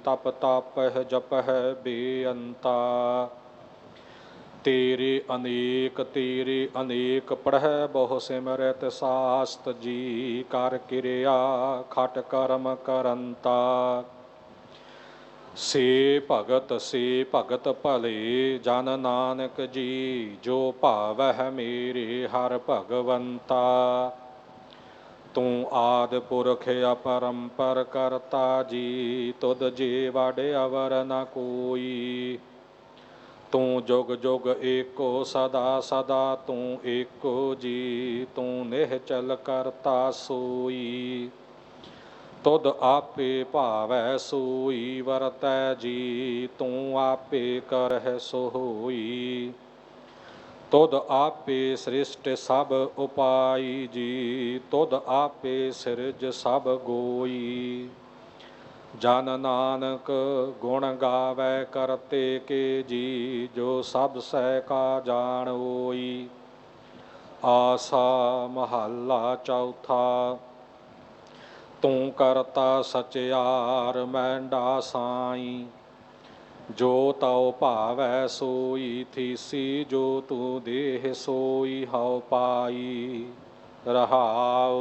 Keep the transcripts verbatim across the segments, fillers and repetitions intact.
तप तापह जपह बेअंता। तेरे अनेक तेरे अनेक पढ़ह बहु सिमरत सास्त जी। कर क्रिया खट कर्म करंता। से भगत से भगत भले जन नानक जी। जो भावह मेरे हर भगवंता। तू आद पुरख अपरंपर करता जी। तुद जे वड अवर न कोई। तू जुग जुग एको सदा सदा तू एको जी। तू निहचल करता सोई। तुद आपे भावै सोई वरतै जी। तू आपे करह सो होई। तुद आपे सृष्ट सब उपाई जी। तुद आपे सिरज सब गोई। जन नानक गुण गावै करते के जी। जो सब सह का जान होई। आसा महला चौथा। तू करता सचयार मैंडा साई। जो तौ भावै सोई थीसी। जो तू देह सोई हौ पाई। रहाओ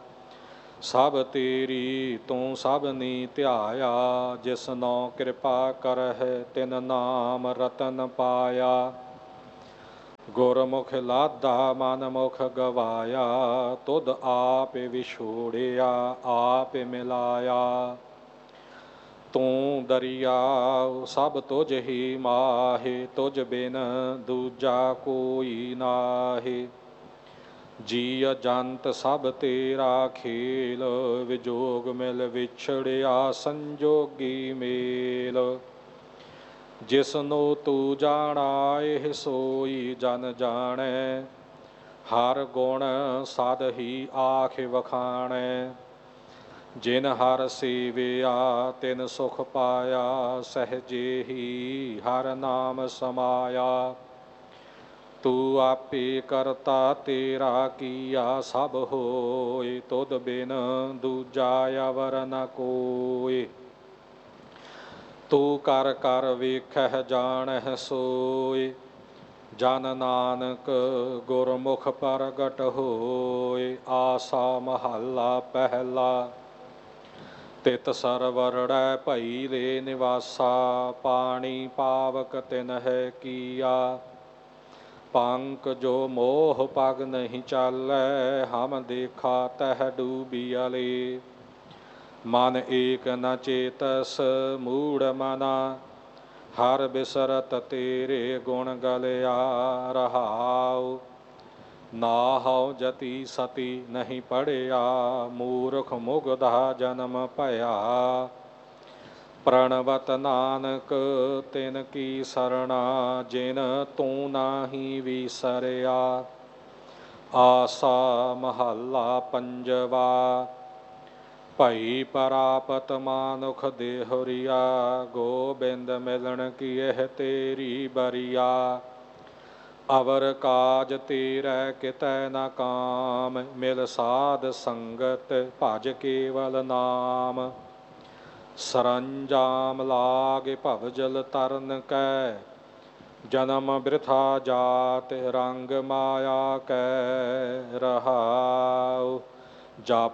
सब तेरी तू सबनी ध्याया। जिसनौ कृपा करह तिन नाम रतन पाया। गुरमुख लाधा मन मुख गवाया। तुद आप विछोड़िया आप मिलाया। तू दरियाओ सब तुझ ही माहे। तुझ बिन दूजा कोई नाहे। जीव जंत सब तेरा खेल। विजोग मिल विछड़िया संजोगी मेल। जिसनो तू जाना एह सोई जन जानै। हर गुण सद ही आख वखाणै। जिन हर सेविया तिन सुख पाया। सहजे ही हर नाम समाया। तू आपे करता तेरा किया सब होय। तुद बिन दूजा अवर न कोय। तू कर कर वेखह जानह सोय। जन नानक गुरमुख प्रगट होय। आसा महला पहला। तित सरवरड़ै भई ले निवासा। पानी पावक तिन्ह किया। पंक जो मोह पग नहीं चालै। हम देखा तह डूबियले। मन एक न चेतस मूढ़ मना। हर बिसरत तेरे गुण गलया। रहाओ नाहौ जति सती नहीं पढ़िया। मूर्ख मुगधा जन्म भया। प्रणवत नानक तिन की सरना। जिन तू नाही विसरिया। आसा महला पंजवा। भई परापत मानुख देहुरिया। गोबिंद मिलन की यह तेरी बरिया। अवर काज तेरै कितै न काम। मिल साध संगत भज केवल नाम। सरंजाम लाग भवजल तरन कै। जन्म वृथा जात रंग माया कै। रहाओ जप